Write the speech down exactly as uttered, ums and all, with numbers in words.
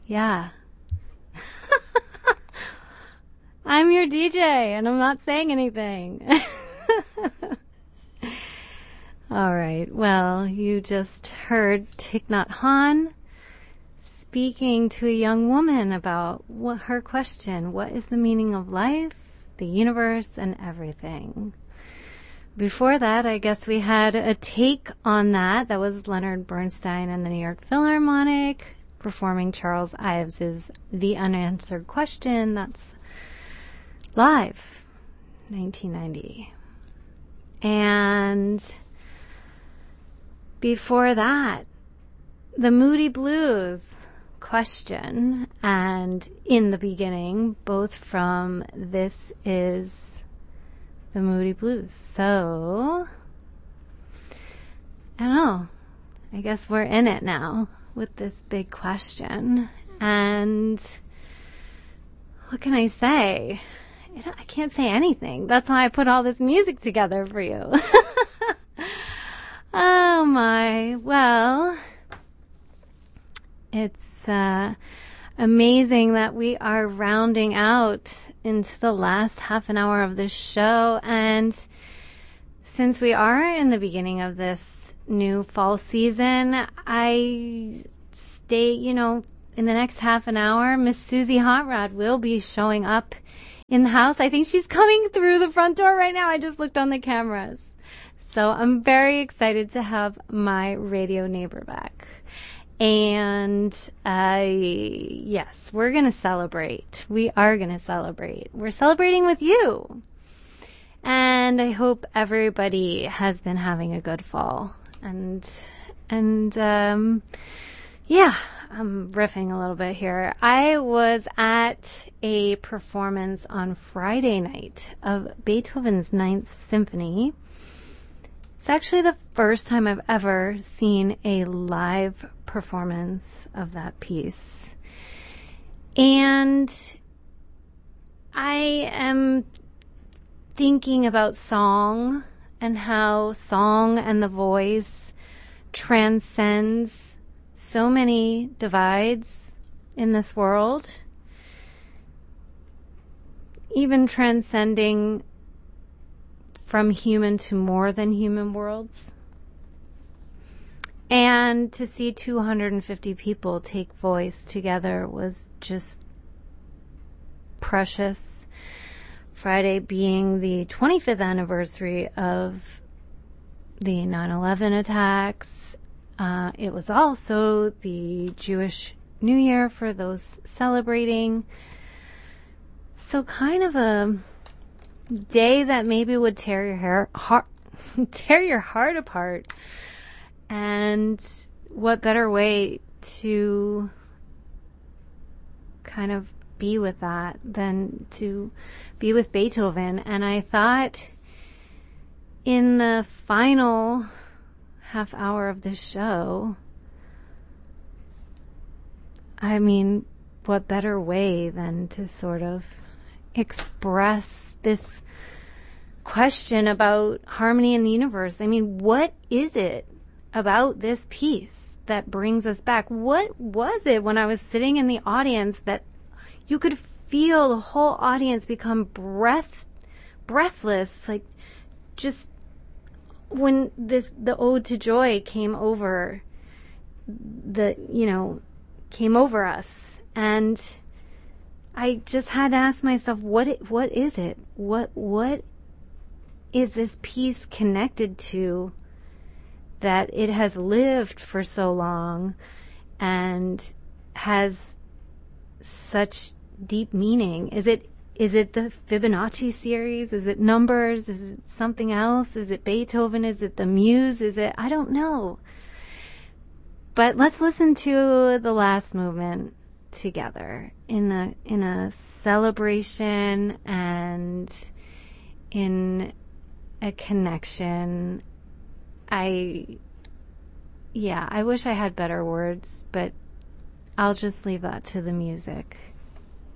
Yeah. I'm your D J, and I'm not saying anything. All right. Well, you just heard Thich Nhat Hanh speaking to a young woman about what her question, what is the meaning of life, the universe, and everything. Before that, I guess we had a take on that. That was Leonard Bernstein and the New York Philharmonic performing Charles Ives's The Unanswered Question. That's live, nineteen ninety. And before that, the Moody Blues question, and In the Beginning, both from This Is the Moody Blues. So, I don't know. I guess we're in it now with this big question. And what can I say? I can't say anything. That's why I put all this music together for you. Oh my. Well, it's uh, amazing that we are rounding out into the last half an hour of this show. And since we are in the beginning of this new fall season, I state, you know, in the next half an hour, Miss Susie Hot Rod will be showing up in the house. I think she's coming through the front door right now. I just looked on the cameras. So I'm very excited to have my radio neighbor back. And uh, yes, we're going to celebrate. We are going to celebrate. We're celebrating with you. And I hope everybody has been having a good fall. And, and, um, yeah, I'm riffing a little bit here. I was at a performance on Friday night of Beethoven's Ninth Symphony. It's actually the first time I've ever seen a live performance of that piece. And I am thinking about song and how song and the voice transcends so many divides in this world, even transcending from human to more than human worlds. And to see two hundred fifty people take voice together was just precious. Friday being the twenty-fifth anniversary of the nine eleven attacks. Uh, it was also the Jewish New Year for those celebrating. So kind of a day that maybe would tear your hair, heart, tear your heart apart. And what better way to kind of be with that than to be with Beethoven. And I thought in the final half hour of this show, I mean, what better way than to sort of express this question about harmony in the universe? I mean, what is it about this piece that brings us back? What was it when I was sitting in the audience that you could feel the whole audience become breath, breathless, like just when this, the Ode to Joy came over the, you know, came over us. And I just had to ask myself, what, it, what is it? What, what is this piece connected to that it has lived for so long and has such deep meaning? Is it is it the Fibonacci series? Is it numbers? Is it something else? Is it Beethoven? Is it the Muse? Is it, I don't know. But let's listen to the last movement together in a in a celebration and in a connection. I, yeah, I wish I had better words, but I'll just leave that to the music.